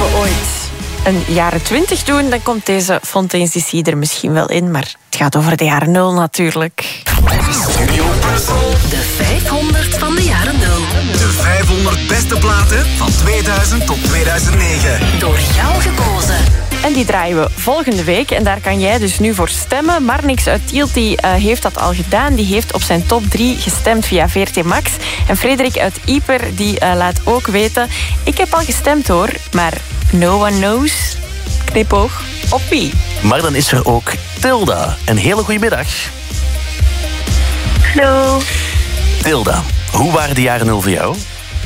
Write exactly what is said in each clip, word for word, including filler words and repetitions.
we ooit een jaren twintig doen, dan komt deze Fontaine's D C er misschien wel in. Maar het gaat over de jaren nul natuurlijk. Studio Brussel. De vijfhonderd van de jaren nul. De vijfhonderd beste platen van tweeduizend tot tweeduizend negen. Door jou gekozen. En die draaien we volgende week. En daar kan jij dus nu voor stemmen. Marnix uit Tielt die, uh, heeft dat al gedaan. Die heeft op zijn top drie gestemd via V R T Max. En Frederik uit Ieper die uh, laat ook weten... Ik heb al gestemd hoor, maar no one knows... Knipoog op wie. Maar dan is er ook Tilda. Een hele goede middag. Hallo. Tilda, hoe waren de jaren nul voor jou?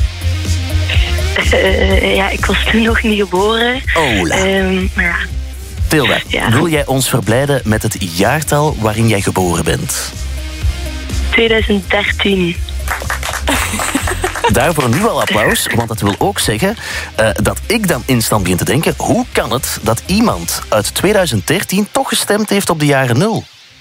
Uh, ja, ik was toen nog niet geboren. Ola. Um, maar ja. Tilda, Ja. wil jij ons verblijden met het jaartal waarin jij geboren bent? tweeduizend dertien. Daarvoor nu al applaus, want dat wil ook zeggen uh, dat ik dan instant begin te denken... hoe kan het dat iemand uit tweeduizend dertien toch gestemd heeft op de jaren nul?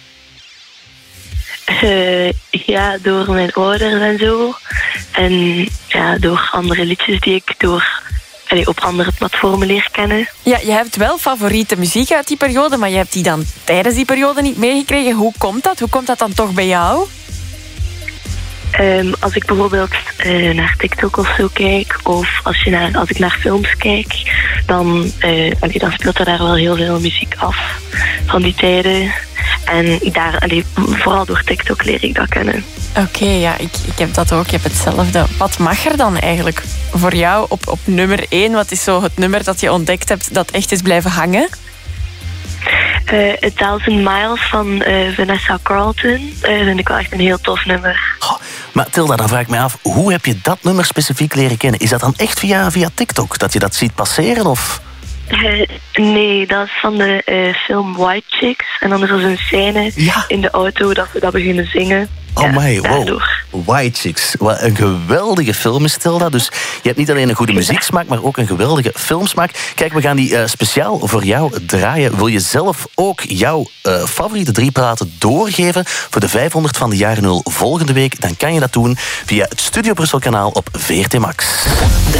Uh, ja, door mijn ouders en zo. En ja, door andere liedjes die ik door, allee, op andere platformen leer kennen. Ja, je hebt wel favoriete muziek uit die periode, maar je hebt die dan tijdens die periode niet meegekregen. Hoe komt dat? Hoe komt dat dan toch bij jou? Um, als ik bijvoorbeeld uh, naar TikTok of zo kijk, of als, je naar, als ik naar films kijk, dan, uh, allee, dan speelt er daar wel heel veel muziek af van die tijden. En daar, allee, vooral door TikTok leer ik dat kennen. Oké, okay, ja, ik, ik heb dat ook. Ik heb hetzelfde. Wat mag er dan eigenlijk voor jou op, op nummer één? Wat is zo het nummer dat je ontdekt hebt dat echt is blijven hangen? Uh, A Thousand Miles van uh, Vanessa Carlton. Uh, vind ik wel echt een heel tof nummer. Oh, maar Tilda, dan vraag ik me af, hoe heb je dat nummer specifiek leren kennen? Is dat dan echt via, via TikTok, dat je dat ziet passeren? Of? Uh, nee, dat is van de uh, film White Chicks. En dan is er zo'n scène Ja. in de auto dat we dat beginnen zingen. Oh Ja, my, wow. daardoor. White Chicks. Wat een geweldige film is Tilda. Dus je hebt niet alleen een goede muzieksmaak, maar ook een geweldige filmsmaak. Kijk, we gaan die uh, speciaal voor jou draaien. Wil je zelf ook jouw uh, favoriete drie platen doorgeven voor de vijfhonderd van de jaren nul volgende week? Dan kan je dat doen via het Studio Brussel kanaal op V R T Max.